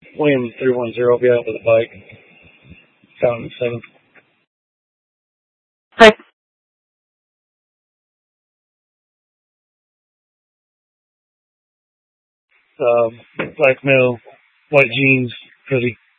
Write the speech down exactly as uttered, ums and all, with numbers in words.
William three one zero, be out with a bike. Found the same. Hi. Um, black male, white jeans, hoodie.